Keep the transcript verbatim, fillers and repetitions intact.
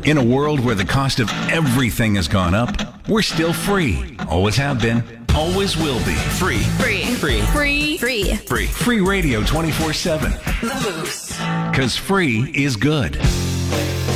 In a world where the cost of everything has gone up, we're still free. Always have been. Always will be. Free. Free. Free. Free. Free. Free. Free radio twenty-four seven. The Boost. Because free is good.